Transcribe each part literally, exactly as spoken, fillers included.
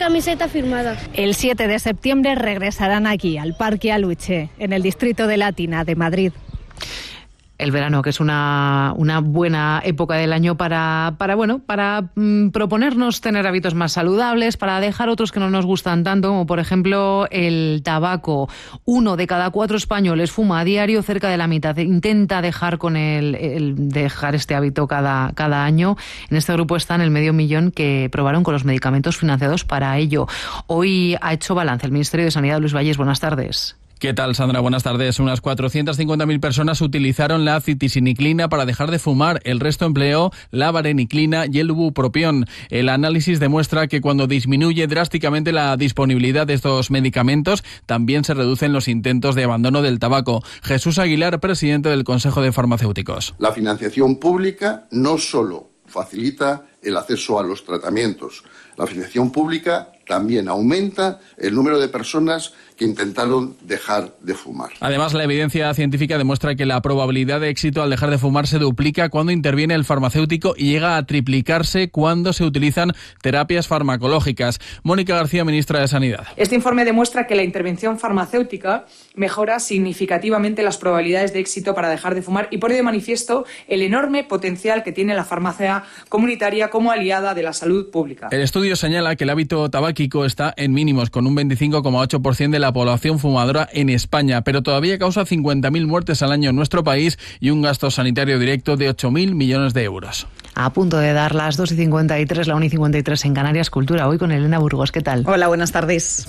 camiseta firmada. El siete de septiembre regresarán aquí, al Parque Aluche, en el distrito de Latina de Madrid. El verano, que es una, una buena época del año para, para, bueno, para mmm, proponernos tener hábitos más saludables, para dejar otros que no nos gustan tanto, como por ejemplo el tabaco. Uno de cada cuatro españoles fuma a diario, cerca de la mitad intenta dejar con el, el dejar este hábito cada, cada año. En este grupo están el medio millón que probaron con los medicamentos financiados para ello. Hoy ha hecho balance el Ministerio de Sanidad. Luis Valles, buenas tardes. ¿Qué tal, Sandra? Buenas tardes. Unas cuatrocientas cincuenta mil personas utilizaron la citisiniclina para dejar de fumar. El resto empleó la vareniclina y el ibupropión. El análisis demuestra que cuando disminuye drásticamente la disponibilidad de estos medicamentos, también se reducen los intentos de abandono del tabaco. Jesús Aguilar, presidente del Consejo de Farmacéuticos. La financiación pública no solo facilita el acceso a los tratamientos, la financiación pública también aumenta el número de personas que intentaron dejar de fumar. Además, la evidencia científica demuestra que la probabilidad de éxito al dejar de fumar se duplica cuando interviene el farmacéutico y llega a triplicarse cuando se utilizan terapias farmacológicas. Mónica García, ministra de Sanidad. Este informe demuestra que la intervención farmacéutica mejora significativamente las probabilidades de éxito para dejar de fumar y pone de manifiesto el enorme potencial que tiene la farmacia comunitaria como aliada de la salud pública. El estudio señala que el hábito tabáquico está en mínimos, con un veinticinco coma ocho por ciento de la población fumadora en España, pero todavía causa cincuenta mil muertes al año en nuestro país y un gasto sanitario directo de ocho mil millones de euros. A punto de dar las dos y cincuenta y tres, la una y cincuenta y tres en Canarias. Cultura, hoy con Elena Burgos. ¿Qué tal? Hola, buenas tardes.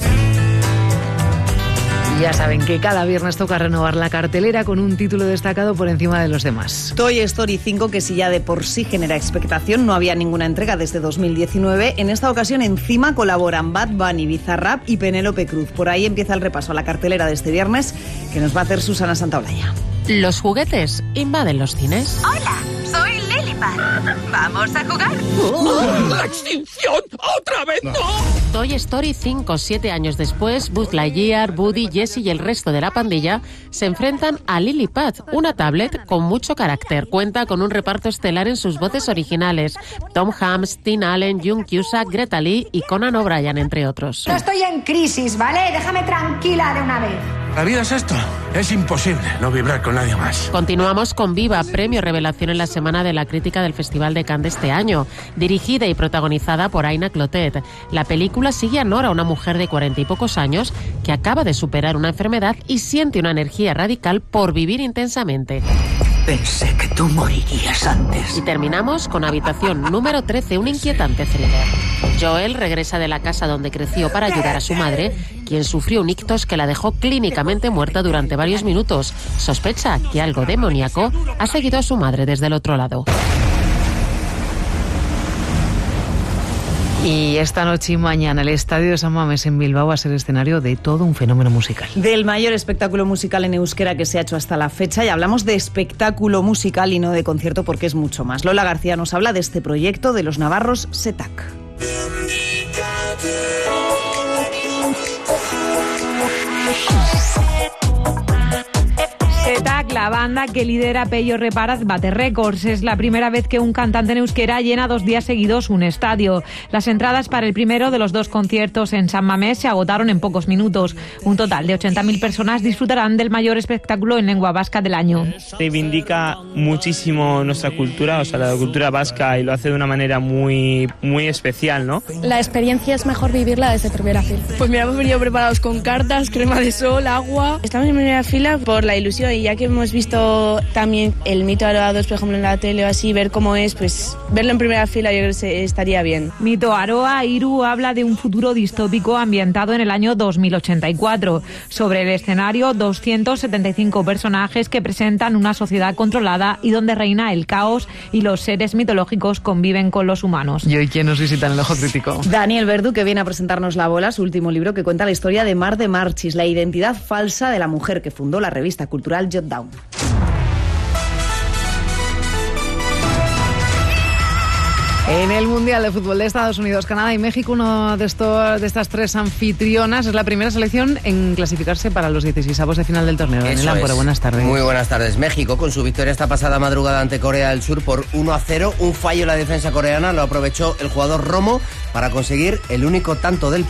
Ya saben que cada viernes toca renovar la cartelera con un título destacado por encima de los demás. Toy Story cinco, que si ya de por sí genera expectación, no había ninguna entrega desde dos mil diecinueve. En esta ocasión encima colaboran Bad Bunny, Bizarrap y Penélope Cruz. Por ahí empieza el repaso a la cartelera de este viernes que nos va a hacer Susana Santaolalla. Los juguetes invaden los cines. Hola, soy Lilipad. ¿Vamos a jugar? ¡Oh! ¡La extinción! ¡Otra vez no! Toy Story cinco, siete años después, Buzz Lightyear, Woody, Jessie y el resto de la pandilla se enfrentan a Lilipad, una tablet con mucho carácter. Cuenta con un reparto estelar en sus voces originales: Tom Hanks, Tim Allen, Jung Cusack, Greta Lee y Conan O'Brien, entre otros. No estoy en crisis, ¿vale? Déjame tranquila de una vez. La vida es esto. Es imposible no vibrar con nadie más. Continuamos con Viva, premio revelación en la Semana de la Crítica del Festival de Cannes de este año, dirigida y protagonizada por Aina Clotet. La película sigue a Nora, una mujer de cuarenta y pocos años que acaba de superar una enfermedad y siente una energía radical por vivir intensamente. Pensé que tú morirías antes. Y terminamos con Habitación número trece, un inquietante thriller. Joel regresa de la casa donde creció para ayudar a su madre, quien sufrió un ictus que la dejó clínicamente muerta durante varios minutos. Sospecha que algo demoníaco ha seguido a su madre desde el otro lado. Y esta noche y mañana el Estadio de San Mamés en Bilbao va a ser escenario de todo un fenómeno musical. Del mayor espectáculo musical en euskera que se ha hecho hasta la fecha, y hablamos de espectáculo musical y no de concierto porque es mucho más. Lola García nos habla de este proyecto de los navarros Setac. Setac, la banda que lidera Pello Reparaz, bate récords. Es la primera vez que un cantante en euskera llena dos días seguidos un estadio. Las entradas para el primero de los dos conciertos en San Mamés se agotaron en pocos minutos. Un total de ochenta mil personas disfrutarán del mayor espectáculo en lengua vasca del año. Reivindica muchísimo nuestra cultura, o sea, la cultura vasca, y lo hace de una manera muy, muy especial, ¿no? La experiencia es mejor vivirla desde primera fila. Pues mira, hemos venido preparados con cartas, crema de sol, agua. Estamos en primera fila por la ilusión, y ya que hemos visto también el Mito Aroa, por ejemplo, en la tele o así, ver cómo es, pues verlo en primera fila yo creo que estaría bien. Mito Aroa, Iru habla de un futuro distópico ambientado en el año dos mil ochenta y cuatro. Sobre el escenario, doscientos setenta y cinco personajes que presentan una sociedad controlada y donde reina el caos y los seres mitológicos conviven con los humanos. ¿Y hoy quién nos visita en el Ojo Crítico? Daniel Verdu, que viene a presentarnos La Bola, su último libro, que cuenta la historia de Mar de Marchis, la identidad falsa de la mujer que fundó la revista cultural Jot Down. En el Mundial de Fútbol de Estados Unidos, Canadá y México, una de, estos, de estas tres anfitrionas es la primera selección en clasificarse para los dieciseisavos de final del torneo. Daniel Ámpora, buenas tardes. Muy buenas tardes. México, con su victoria esta pasada madrugada ante Corea del Sur por uno a cero, un fallo en la defensa coreana, lo aprovechó el jugador Romo para conseguir el único tanto del